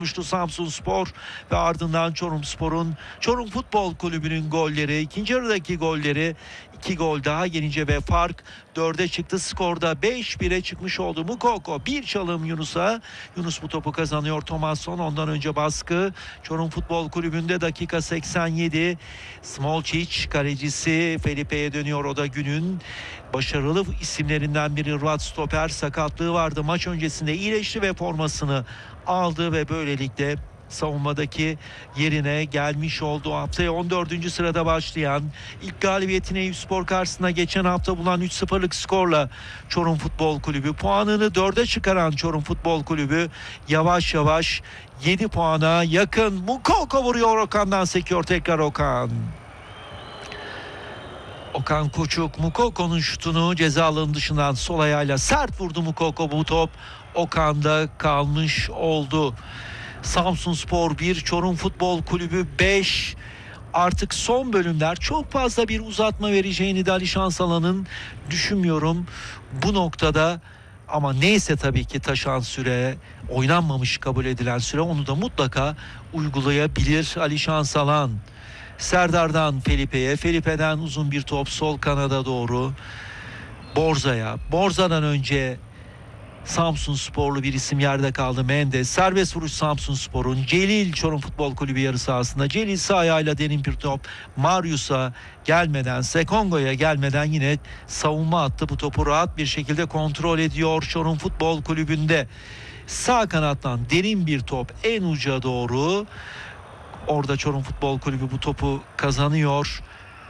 Samsunspor ve ardından Çorum Futbol Kulübü'nün golleri, ikinci yarıdaki golleri, 2 gol daha gelince ve fark 4'e çıktı. Skorda 5-1'e çıkmış oldu. Mukoko bir çalım Yunus'a. Yunus bu topu kazanıyor. Thomasson ondan önce baskı. Çorum Futbol Kulübü'nde dakika 87. Smolcic kalecisi Felipe'ye dönüyor. O da günün başarılı isimlerinden biri. Hırvat stoper sakatlığı vardı. Maç öncesinde iyileşti ve formasını aldı ve böylelikle savunmadaki yerine gelmiş oldu. Haftaya 14. sırada başlayan, ilk galibiyetini Eyüpspor karşısında geçen hafta bulan 3-0'lık skorla Çorum Futbol Kulübü, puanını 4'e çıkaran Çorum Futbol Kulübü yavaş yavaş 7 puana yakın. Mukoko vuruyor, Okan'dan sekiyor tekrar Okan. Okan Koçuk Mukoko'nun şutunu ceza alanı dışından sol ayağıyla sert vurdu. Mukoko, bu top Okan'da kalmış oldu. Samsunspor 1, Çorum Futbol Kulübü 5. Artık son bölümler, çok fazla bir uzatma vereceğini de Ali Şansalan'ın düşünmüyorum bu noktada. Ama neyse, tabii ki taşan süre, oynanmamış kabul edilen süre, onu da mutlaka uygulayabilir Ali Şansalan. Serdar'dan Felipe'ye, Felipe'den uzun bir top sol kanada doğru Borza'ya. Borza'dan önce Samsunsporlu bir isim yerde kaldı, Mendes. Serbest vuruş Samsunspor'un. Celil Çorum Futbol Kulübü yarı sahasında. Celil sağ ayağıyla derin bir top. Marius'a gelmeden, Sekongo'ya gelmeden yine savunma attı. Bu topu rahat bir şekilde kontrol ediyor Çorum Futbol Kulübü'nde. Sağ kanattan derin bir top en uca doğru. Orada Çorum Futbol Kulübü bu topu kazanıyor.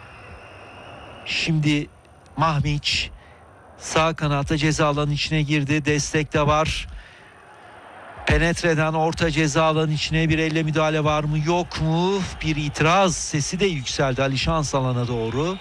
Şimdi Mahmiç sağ kanata ceza alanının içine girdi. Destek de var. Penetreden orta ceza alanının içine bir elle müdahale var mı yok mu? Bir itiraz sesi de yükseldi Ali Şansalan'a doğru.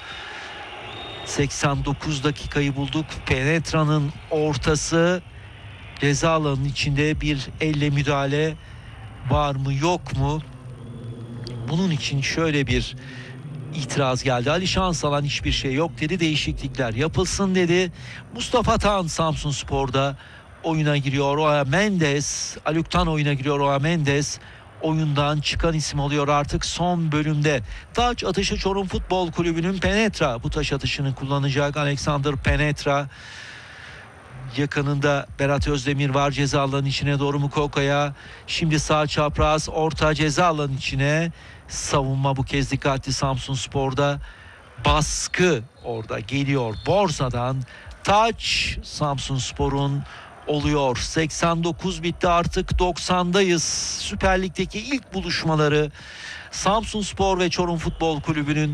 89 dakikayı bulduk. Penetra'nın ortası, ceza alanının içinde bir elle müdahale var mı yok mu? Bunun için şöyle bir itiraz geldi. Ali Şansalan hiçbir şey yok dedi. Değişiklikler yapılsın dedi. Mustafa Tan Samsunspor'da oyuna giriyor. Oa Mendes, Aluk'tan oyuna giriyor. Oa Mendes oyundan çıkan isim oluyor artık son bölümde. Taç atışı Çorum Futbol Kulübü'nün Penetra. Bu taş atışını kullanacak Alexander Penetra. Yakınında Berat Özdemir var, ceza alanının içine doğru Mukoko'ya. Şimdi sağ çapraz, orta ceza alanının içine. Savunma bu kez dikkatli Samsunspor'da. Baskı orada geliyor Borza'dan. Taç Samsunspor'un oluyor. 89 bitti, artık 90'dayız. Süper Lig'deki ilk buluşmaları Samsunspor ve Çorum Futbol Kulübü'nün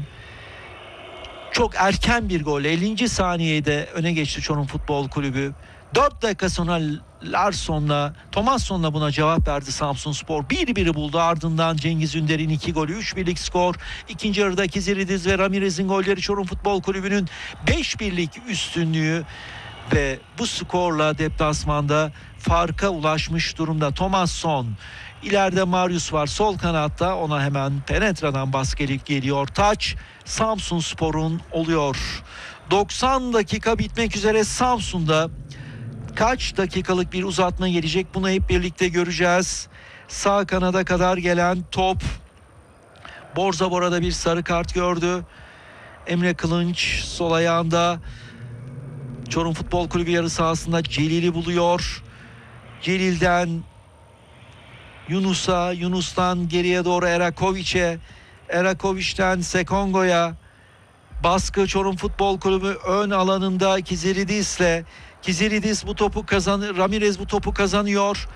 çok erken bir gol, 50. saniyede öne geçti Çorum Futbol Kulübü. 4 dakika sonra Larsson'la, Thomasson'la buna cevap verdi Samsunspor. 1-1'i buldu, ardından Cengiz Ünder'in 2 golü, 3-1'lik skor. İkinci yarıda Kiziridiz ve Ramirez'in golleri Çorum Futbol Kulübü'nün 5-1'lik üstünlüğü ve bu skorla deplasmanda farka ulaşmış durumda. Thomasson, ileride Marius var sol kanatta, ona hemen Penetra'dan baskelik geliyor. Taç Samsunspor'un oluyor. 90 dakika bitmek üzere. Samsun'da kaç dakikalık bir uzatma gelecek, bunu hep birlikte göreceğiz. Sağ kanada kadar gelen top. Borza Bora'da bir sarı kart gördü. Emre Kılınç sol ayağında. Çorum Futbol Kulübü yarı sahasında Celil'i buluyor. Celil'den Yunus'a, Yunus'tan geriye doğru Erakovic'e, Erakovic'ten Sekongo'ya. Baskı Çorum Futbol Kulübü ön alanında Kiziridis'le. Kiziridis bu topu kazanır. Ramirez bu topu kazanıyor.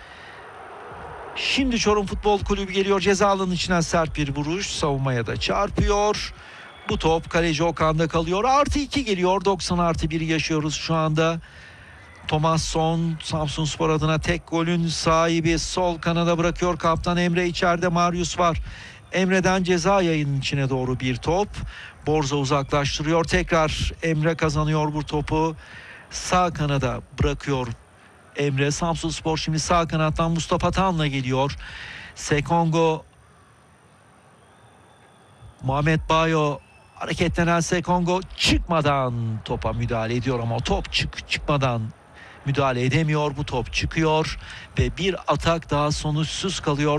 Şimdi Çorum Futbol Kulübü geliyor. Ceza alanının içinden sert bir vuruş. Savunmaya da çarpıyor. Bu top kaleci Okan'da kalıyor. +2 geliyor. 90+1 yaşıyoruz şu anda. Thomasson Samsunspor adına tek golün sahibi, sol kanada bırakıyor. Kaptan Emre içeride, Marius var. Emre'den ceza yayının içine doğru bir top. Borza uzaklaştırıyor. Tekrar Emre kazanıyor bu topu. Sağ kanada bırakıyor Emre. Samsunspor şimdi sağ kanattan Mustafa Tan'la geliyor. Sekongo, Muhammed Bayo, hareketlenen Sekongo çıkmadan topa müdahale ediyor ama top çıkmadan müdahale edemiyor. Bu top çıkıyor ve bir atak daha sonuçsuz kalıyor.